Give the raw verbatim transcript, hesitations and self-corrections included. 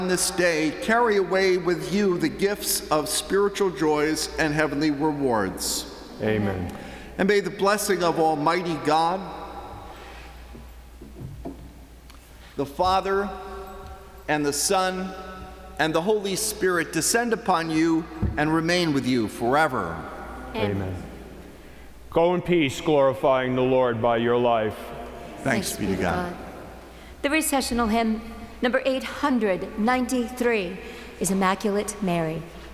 On this day, carry away with you the gifts of spiritual joys and heavenly rewards. Amen. And may the blessing of Almighty God, the Father, and the Son, and the Holy Spirit descend upon you and remain with you forever. Amen. Amen. Go in peace, glorifying the Lord by your life. Thanks, Thanks be to God. God. The recessional hymn, number eight hundred ninety-three, is Immaculate Mary.